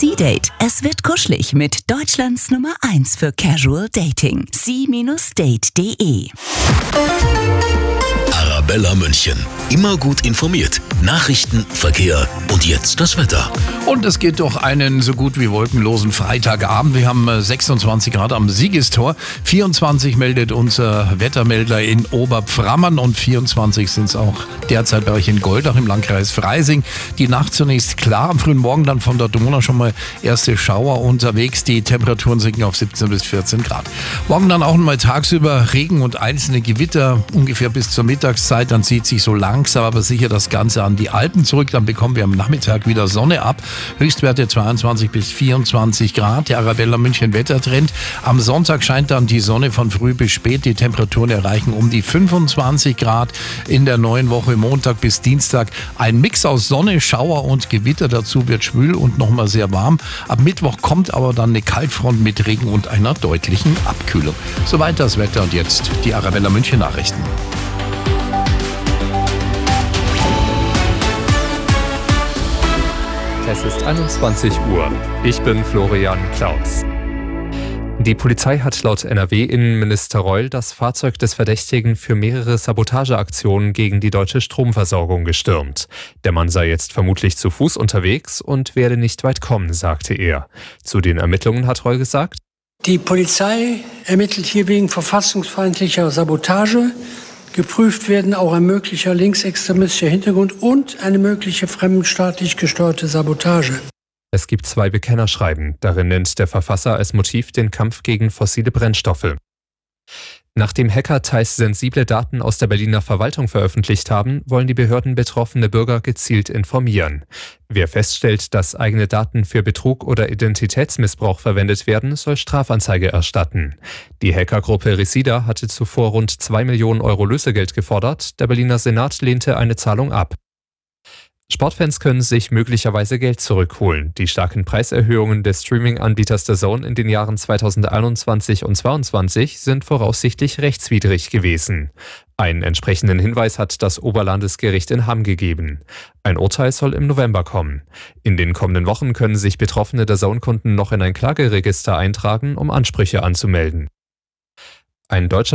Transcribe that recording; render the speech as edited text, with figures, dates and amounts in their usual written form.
Sea-Date. Es wird kuschelig mit Deutschlands Nummer 1 für Casual Dating. sea-date.de. Arabella München. Immer gut informiert. Nachrichten, Verkehr und jetzt das Wetter. Und es geht durch einen so gut wie wolkenlosen Freitagabend. Wir haben 26 Grad am Siegestor. 24 meldet unser Wettermelder in Oberpframmern und 24 sind es auch derzeit bei euch in Goldach im Landkreis Freising. Die Nacht zunächst klar, am frühen Morgen dann von der Donau schon mal erste Schauer unterwegs. Die Temperaturen sinken auf 17 bis 14 Grad. Morgen dann auch nochmal tagsüber Regen und einzelne Gewitter ungefähr bis zur Mittagszeit. Dann zieht sich so langsam aber sicher das Ganze an die Alpen zurück. Dann bekommen wir am Nachmittag wieder Sonne ab. Höchstwerte 22 bis 24 Grad. Der Arabella München Wettertrend. Am Sonntag scheint dann die Sonne von früh bis spät. Die Temperaturen erreichen um die 25 Grad in der neuen Woche. Montag bis Dienstag ein Mix aus Sonne, Schauer und Gewitter. Dazu wird schwül und nochmal sehr warm. Ab Mittwoch kommt aber dann eine Kaltfront mit Regen und einer deutlichen Abkühlung. Soweit das Wetter und jetzt die Arabella München Nachrichten. Es ist 21 Uhr. Ich bin Florian Klaus. Die Polizei hat laut NRW-Innenminister Reul das Fahrzeug des Verdächtigen für mehrere Sabotageaktionen gegen die deutsche Stromversorgung gestürmt. Der Mann sei jetzt vermutlich zu Fuß unterwegs und werde nicht weit kommen, sagte er. Zu den Ermittlungen hat Reul gesagt: Die Polizei ermittelt hier wegen verfassungsfeindlicher Sabotage. Geprüft werden auch ein möglicher linksextremistischer Hintergrund und eine mögliche fremdenstaatlich gesteuerte Sabotage. Es gibt 2 Bekennerschreiben. Darin nennt der Verfasser als Motiv den Kampf gegen fossile Brennstoffe. Nachdem Hacker teils sensible Daten aus der Berliner Verwaltung veröffentlicht haben, wollen die Behörden betroffene Bürger gezielt informieren. Wer feststellt, dass eigene Daten für Betrug oder Identitätsmissbrauch verwendet werden, soll Strafanzeige erstatten. Die Hackergruppe Resida hatte zuvor rund 2 Millionen Euro Lösegeld gefordert. Der Berliner Senat lehnte eine Zahlung ab. Sportfans können sich möglicherweise Geld zurückholen. Die starken Preiserhöhungen des Streaming-Anbieters DAZN in den Jahren 2021 und 2022 sind voraussichtlich rechtswidrig gewesen. Einen entsprechenden Hinweis hat das Oberlandesgericht in Hamm gegeben. Ein Urteil soll im November kommen. In den kommenden Wochen können sich betroffene DAZN-Kunden noch in ein Klageregister eintragen, um Ansprüche anzumelden. Ein deutscher